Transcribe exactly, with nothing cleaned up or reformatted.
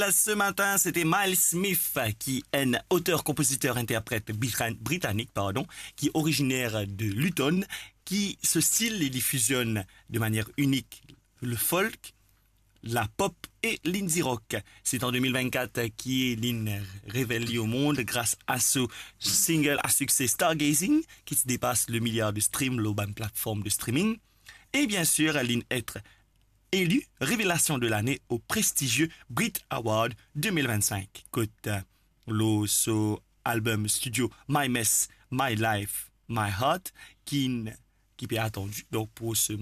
Ce matin, c'était Miles Smith, qui est un auteur, compositeur, interprète britannique, pardon, qui est originaire de Luton, qui ce style il fusionne de manière unique le folk, la pop et l'indie rock. C'est en deux mille vingt-quatre qui est l'in révélé au monde grâce à ce single à succès Stargazing, qui se dépasse le milliard de streams, l'urban plateforme de streaming. Et bien sûr, l'in être élu révélation de l'année au prestigieux Brit Award deux mille vingt-cinq. Côte le so album studio My Mess, My Life, My Heart qui qui peut attendu donc pour ce